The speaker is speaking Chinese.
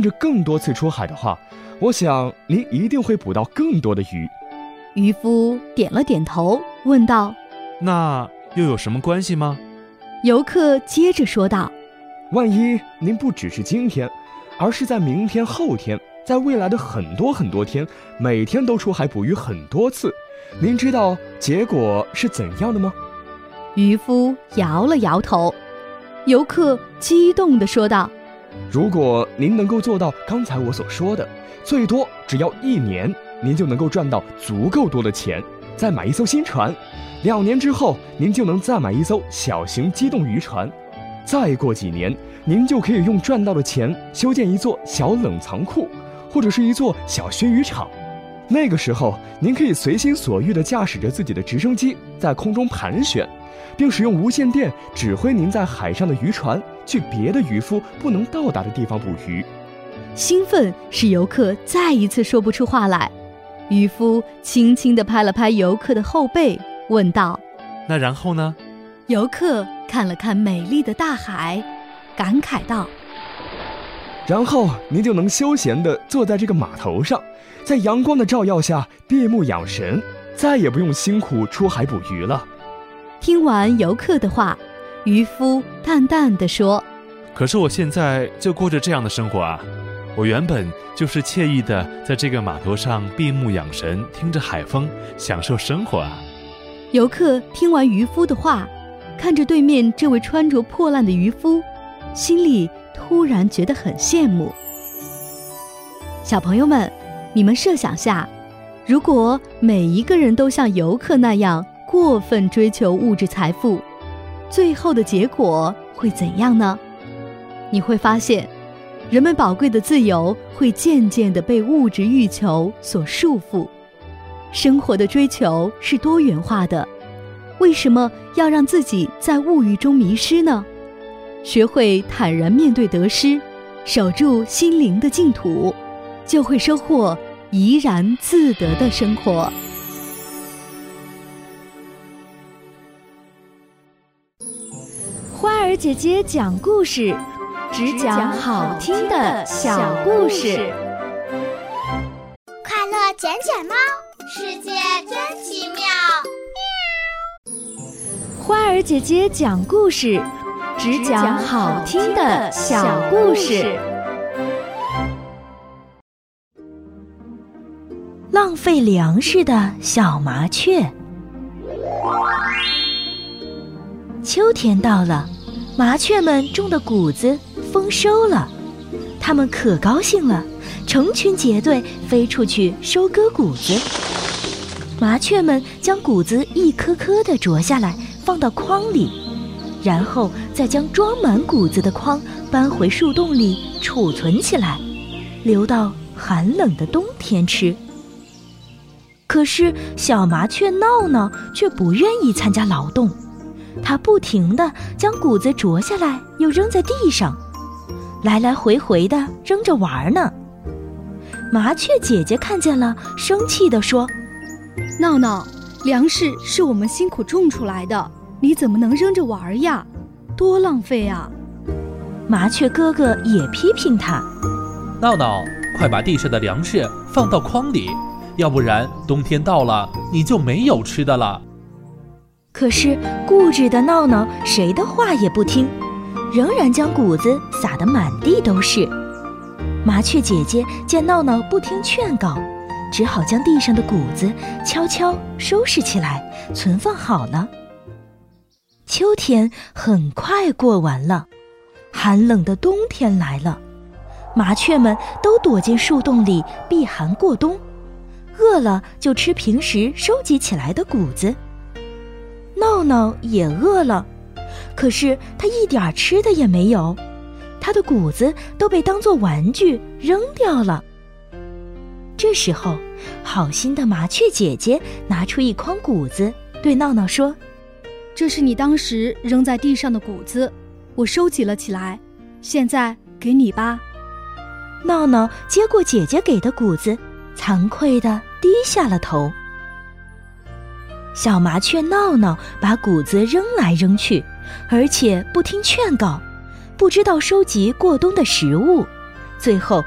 着更多次出海的话，我想您一定会捕到更多的鱼。 渔夫点了点头，问道： 那又有什么关系吗？ 游客接着说道： 万一您不只是今天，而是在明天、后天，在未来的很多天，每天都出海捕鱼很多次，您知道结果是怎样的吗？ 渔夫摇了摇头。游客激动地说道： 如果您能够做到刚才我所说的，最多只要1年，您就能够赚到足够多的钱，再买一艘新船。2年之后，您就能再买一艘小型机动渔船。再过几年，您就可以用赚到的钱修建一座小冷藏库，或者是一座小熏鱼场。那个时候，您可以随心所欲地驾驶着自己的直升机在空中盘旋，并使用无线电指挥您在海上的渔船去别的渔夫不能到达的地方捕鱼。 兴奋使游客再一次说不出话来。渔夫轻轻地拍了拍游客的后背，问道： 那然后呢？ 游客看了看美丽的大海，感慨道： 然后您就能休闲地坐在这个码头上，在阳光的照耀下闭目养神，再也不用辛苦出海捕鱼了。 听完游客的话，渔夫淡淡地说： 可是我现在就过着这样的生活啊，我原本就是惬意的在这个码头上闭目养神，听着海风，享受生活啊。 游客听完渔夫的话，看着对面这位穿着破烂的渔夫，心里突然觉得很羡慕。小朋友们，你们设想下，如果每一个人都像游客那样过分追求物质财富，最后的结果会怎样呢？你会发现，人们宝贵的自由会渐渐地被物质欲求所束缚。生活的追求是多元化的，为什么要让自己在物欲中迷失呢？学会坦然面对得失，守住心灵的净土，就会收获怡然自得的生活。花儿姐姐讲故事，只讲好听的小故事。 快乐捡捡猫，世界真奇妙。 花儿姐姐讲故事，只讲好听的小故事。 浪费粮食的小麻雀。秋天到了，麻雀们种的谷子丰收了，它们可高兴了，成群结队飞出去收割谷子。麻雀们将谷子一颗颗地啄下来，放到筐里，然后再将装满谷子的筐搬回树洞里储存起来，留到寒冷的冬天吃。可是小麻雀闹闹却不愿意参加劳动，它不停地将谷子啄下来又扔在地上，来来回回地扔着玩呢。麻雀姐姐看见了，生气地说： 闹闹，粮食是我们辛苦种出来的，你怎么能扔着玩呀？多浪费啊！ 麻雀哥哥也批评他： 闹闹，快把地上的粮食放到筐里，要不然冬天到了你就没有吃的了。 可是固执的闹闹谁的话也不听，仍然将谷子撒得满地都是。麻雀姐姐见闹闹不听劝告，只好将地上的谷子悄悄收拾起来，存放好了。秋天很快过完了，寒冷的冬天来了，麻雀们都躲进树洞里避寒过冬，饿了就吃平时收集起来的谷子。闹闹也饿了，可是他一点吃的也没有，他的谷子都被当作玩具扔掉了。这时候，好心的麻雀姐姐拿出一筐谷子，对闹闹说： 这是你当时扔在地上的谷子，我收集了起来，现在给你吧。 闹闹接过姐姐给的谷子，惭愧地低下了头。小麻雀闹闹把谷子扔来扔去，而且不听劝告，不知道收集过冬的食物，最后